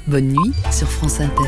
Bonne nuit sur France Inter.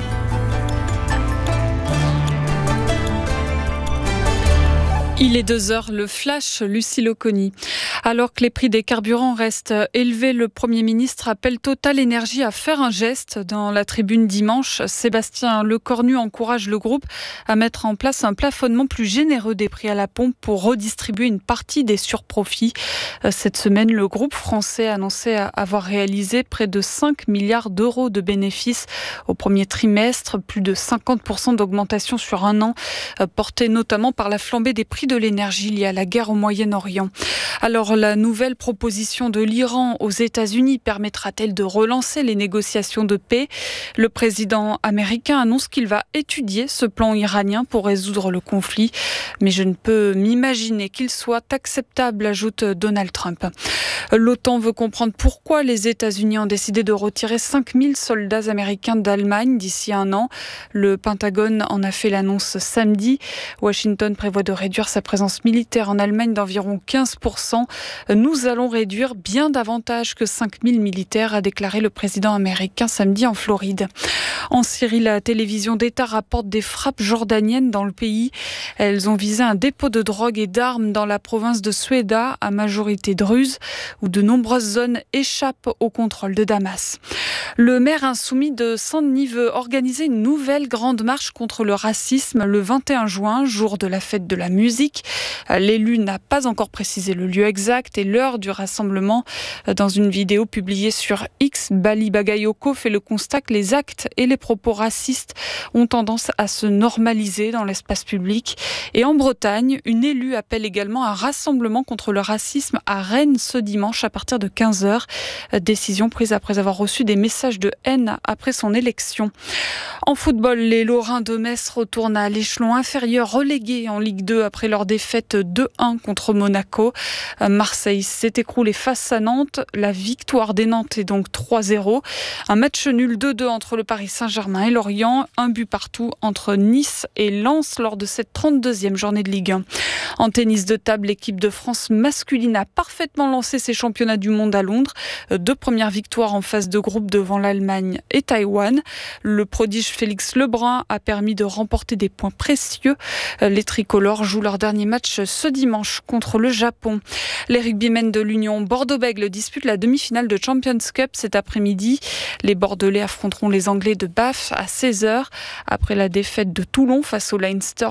Il est 2h, le flash, Lucille Oconi. Alors que les prix des carburants restent élevés, le Premier ministre appelle Total Énergie à faire un geste. Dans la tribune dimanche, Sébastien Lecornu encourage le groupe à mettre en place un plafonnement plus généreux des prix à la pompe pour redistribuer une partie des surprofits. Cette semaine, le groupe français a annoncé avoir réalisé près de 5 milliards d'euros de bénéfices au premier trimestre, plus de 50% d'augmentation sur un an, portée notamment par la flambée des prix de l'énergie liée à la guerre au Moyen-Orient. Alors, la nouvelle proposition de l'Iran aux États-Unis permettra-t-elle de relancer les négociations de paix ? Le président américain annonce qu'il va étudier ce plan iranien pour résoudre le conflit. Mais je ne peux m'imaginer qu'il soit acceptable, ajoute Donald Trump. L'OTAN veut comprendre pourquoi les États-Unis ont décidé de retirer 5000 soldats américains d'Allemagne d'ici un an. Le Pentagone en a fait l'annonce samedi. Washington prévoit de réduire sa présence militaire en Allemagne d'environ 15%. Nous allons réduire bien davantage que 5000 militaires, a déclaré le président américain samedi en Floride. En Syrie, la télévision d'État rapporte des frappes jordaniennes dans le pays. Elles ont visé un dépôt de drogue et d'armes dans la province de Soueida, à majorité druze, où de nombreuses zones échappent au contrôle de Damas. Le maire insoumis de Saint-Denis veut organiser une nouvelle grande marche contre le racisme le 21 juin, jour de la fête de la musique. L'élu n'a pas encore précisé le lieu exact et l'heure du rassemblement. Dans une vidéo publiée sur X, Bali Bagayoko fait le constat que les actes et les propos racistes ont tendance à se normaliser dans l'espace public. Et en Bretagne, une élue appelle également à un rassemblement contre le racisme à Rennes ce dimanche à partir de 15h. Décision prise après avoir reçu des messages de haine après son élection. En football, les Lorrains de Metz retournent à l'échelon inférieur, relégués en Ligue 2 après leur défaite 2-1 contre Monaco. Marseille s'est écroulé face à Nantes. La victoire des Nantais est donc 3-0. Un match nul 2-2 entre le Paris Saint-Germain et Lorient. Un but partout entre Nice et Lens lors de cette 32e journée de Ligue 1. En tennis de table, l'équipe de France masculine a parfaitement lancé ses championnats du monde à Londres. 2 premières victoires en phase de groupe devant l'Allemagne et Taïwan. Le prodige Félix Lebrun a permis de remporter des points précieux. Les tricolores jouent leur dernier match ce dimanche contre le Japon. Les rugbymen de l'Union Bordeaux-Bègles disputent la demi-finale de Champions Cup cet après-midi. Les Bordelais affronteront les Anglais de Bath à 16h après la défaite de Toulon face au Leinster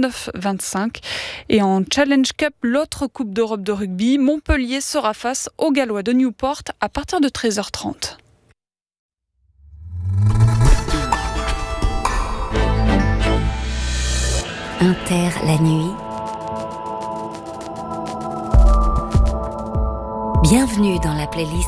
29-25. Et en Challenge Cup, l'autre Coupe d'Europe de rugby, Montpellier sera face aux Gallois de Newport à partir de 13h30. Inter la nuit. Bienvenue dans la playlist